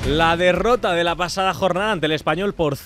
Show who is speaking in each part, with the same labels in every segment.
Speaker 1: La derrota de la pasada jornada ante el Español por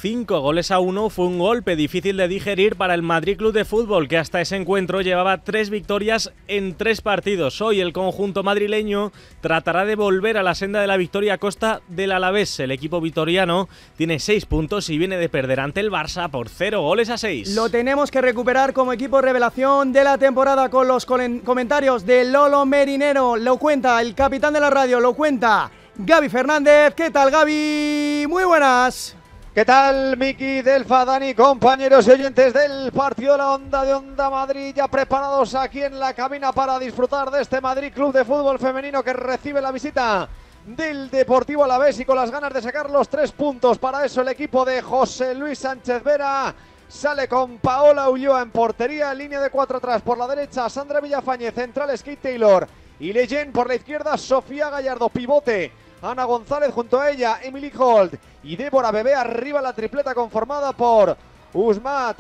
Speaker 1: 5-1 fue un golpe difícil de digerir para el Madrid Club de Fútbol, que hasta ese encuentro llevaba 3 victorias en 3 partidos. Hoy el conjunto madrileño tratará de volver a la senda de la victoria a costa del Alavés. El equipo vitoriano tiene 6 puntos y viene de perder ante el Barça por 0-6.
Speaker 2: Lo tenemos que recuperar como equipo revelación de la temporada con los comentarios de Lolo Merinero. Lo cuenta el capitán de la radio, lo cuenta Gaby Fernández. ¿Qué tal, Gaby? Muy buenas.
Speaker 3: ¿Qué tal, Miki, Delfa, Dani, compañeros y oyentes del partido de la Onda de Onda Madrid, ya preparados aquí en la cabina para disfrutar de este Madrid Club de Fútbol Femenino que recibe la visita del Deportivo Alavés y con las ganas de sacar los 3 puntos. Para eso el equipo de José Luis Sánchez Vera sale con Paola Ulloa en portería, en línea de 4 atrás por la derecha, Sandra Villafañez, centrales Kate Taylor y Leyen, por la izquierda Sofía Gallardo, pivote Ana González, junto a ella Emily Holt y Débora Bebé, arriba la tripleta conformada por Usmat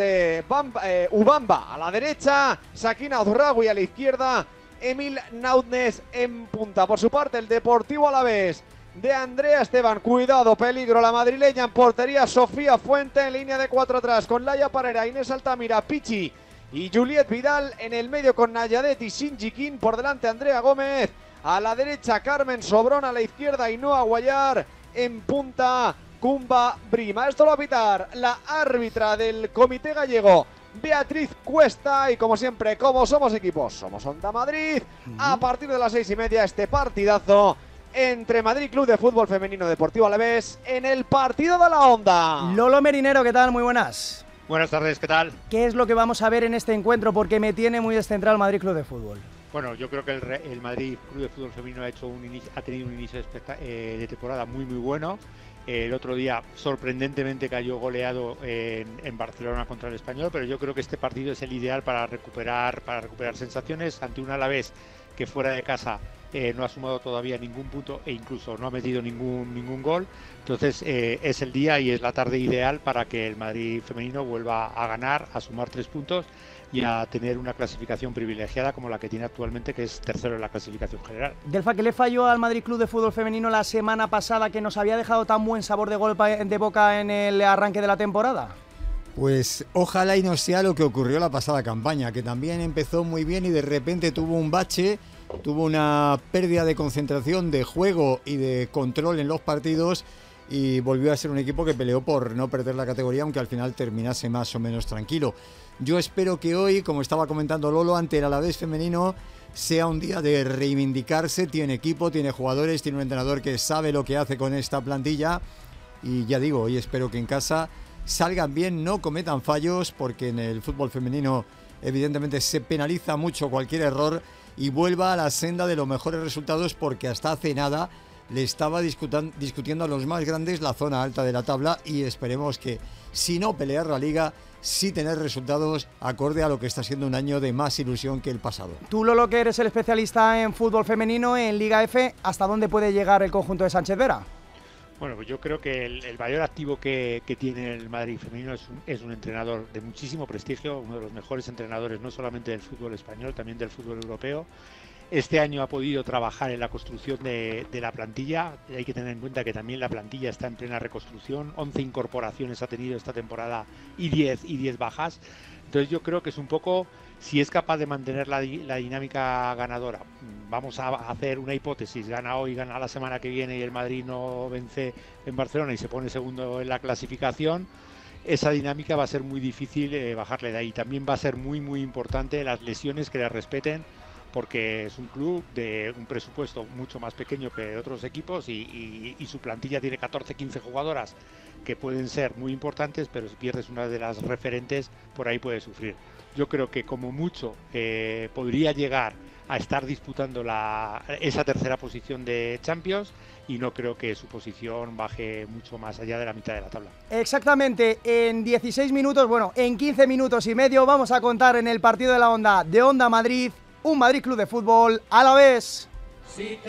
Speaker 3: Ubamba a la derecha, Sakina Zurragui a la izquierda, Emil Naudnes en punta. Por su parte el Deportivo Alavés de Andrea Esteban, cuidado, peligro, la madrileña en portería, Sofía Fuente en línea de 4 atrás con Laia Parera, Inés Altamira, Pichi y Juliet Vidal en el medio con Nayadet y Shinji Kim, por delante Andrea Gómez, a la derecha Carmen Sobrón, a la izquierda Ainhoa Guayar, en punta Cumba Brima. Esto lo va a pitar la árbitra del comité gallego, Beatriz Cuesta, y como siempre, como somos equipos, somos Onda Madrid. A partir de las 6:30 este partidazo entre Madrid Club de Fútbol Femenino Deportivo Alavés en el partido de la Onda.
Speaker 2: Lolo Merinero, ¿qué tal? Muy buenas.
Speaker 4: Buenas tardes, ¿qué tal?
Speaker 2: ¿Qué es lo que vamos a ver en este encuentro? Porque me tiene muy descentrado el Madrid Club de Fútbol.
Speaker 4: Bueno, yo creo que el Madrid Club de Fútbol Femenino ha tenido un inicio de temporada muy bueno. El otro día sorprendentemente cayó goleado en Barcelona contra el Español, pero yo creo que este partido es el ideal para recuperar sensaciones ante un Alavés que fuera de casa no ha sumado todavía ningún punto e incluso no ha metido ningún gol. Entonces es el día y es la tarde ideal para que el Madrid femenino vuelva a ganar, a sumar 3 puntos y a tener una clasificación privilegiada como la que tiene actualmente, que es tercero en la clasificación general.
Speaker 2: Delfa, ¿qué le falló al Madrid Club de Fútbol Femenino la semana pasada que nos había dejado tan buen sabor de boca en el arranque de la temporada?
Speaker 5: Pues ojalá y no sea lo que ocurrió la pasada campaña, que también empezó muy bien y de repente tuvo un bache, tuvo una pérdida de concentración, de juego y de control en los partidos y volvió a ser un equipo que peleó por no perder la categoría, aunque al final terminase más o menos tranquilo. Yo espero que hoy, como estaba comentando Lolo, ante el Alavés femenino sea un día de reivindicarse. Tiene equipo, tiene jugadores, tiene un entrenador que sabe lo que hace con esta plantilla y ya digo, hoy espero que en casa salgan bien, no cometan fallos, porque en el fútbol femenino evidentemente se penaliza mucho cualquier error, y vuelva a la senda de los mejores resultados, porque hasta hace nada le estaba discutiendo a los más grandes la zona alta de la tabla, y esperemos que, si no pelear la liga, sí tener resultados acorde a lo que está siendo un año de más ilusión que el pasado.
Speaker 2: Tú, Lolo, que eres el especialista en fútbol femenino, en Liga F, ¿hasta dónde puede llegar el conjunto de Sánchez Vera?
Speaker 4: Bueno, pues yo creo que el mayor activo que tiene el Madrid femenino es un entrenador de muchísimo prestigio, uno de los mejores entrenadores no solamente del fútbol español, también del fútbol europeo. Este año ha podido trabajar en la construcción de la plantilla. Hay que tener en cuenta que también la plantilla está en plena reconstrucción. 11 incorporaciones ha tenido esta temporada y 10 bajas. Entonces yo creo que es un poco, si es capaz de mantener la dinámica ganadora. Vamos a hacer una hipótesis: gana hoy, gana la semana que viene y el Madrid no vence en Barcelona y se pone segundo en la clasificación. Esa dinámica va a ser muy difícil bajarle de ahí. También va a ser muy importante las lesiones, que le respeten, porque es un club de un presupuesto mucho más pequeño que otros equipos y su plantilla tiene 14-15 jugadoras que pueden ser muy importantes, pero si pierdes una de las referentes, por ahí puedes sufrir. Yo creo que como mucho podría llegar a estar disputando esa tercera posición de Champions, y no creo que su posición baje mucho más allá de la mitad de la tabla.
Speaker 2: Exactamente, en 16 minutos, bueno, en 15 minutos y medio vamos a contar en el partido de la Onda de Onda Madrid, un Madrid Club de Fútbol Alavés.